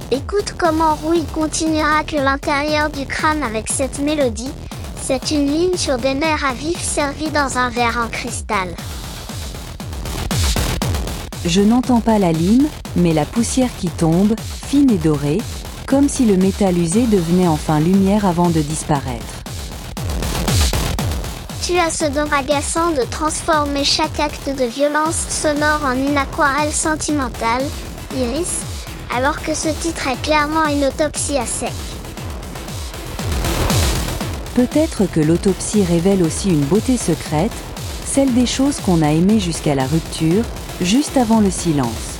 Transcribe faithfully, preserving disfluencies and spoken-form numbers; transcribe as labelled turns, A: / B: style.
A: Écoute comment Rouille continuera que l'intérieur du crâne avec cette mélodie. C'est une ligne sur des nerfs à vif servie dans un verre en cristal.
B: Je n'entends pas la lime, mais la poussière qui tombe, fine et dorée, comme si le métal usé devenait enfin lumière avant de disparaître.
A: Tu as ce don agaçant de transformer chaque acte de violence sonore en une aquarelle sentimentale, Iris, alors que ce titre est clairement une autopsie à sec.
B: Peut-être que l'autopsie révèle aussi une beauté secrète, celle des choses qu'on a aimées jusqu'à la rupture, juste avant le silence.